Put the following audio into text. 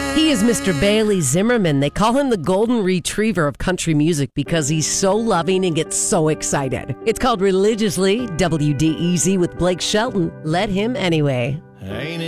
He is Mr. Bailey Zimmerman. They call him the golden retriever of country music because he's so loving and gets so excited. It's called Religiously, WDEZ with Blake Shelton. Let him anyway. Ain't